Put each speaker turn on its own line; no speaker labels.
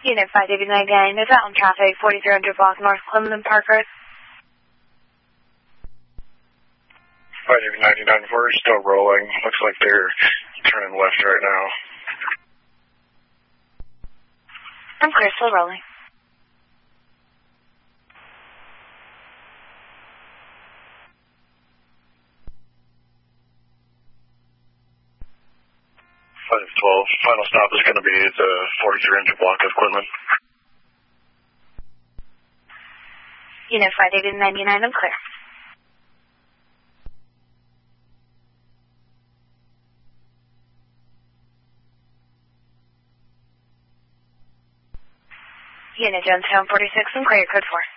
Unit 599, is out in traffic, 4300 block North Cleveland Park Road.
599, we're still rolling. Looks like they're turning left right now.
I'm clear, still rolling.
Final stop is going to be at the 4300 block of Quinlan.
Unit 599, I'm clear. Unit Jonestown 46, I'm clear, code 4.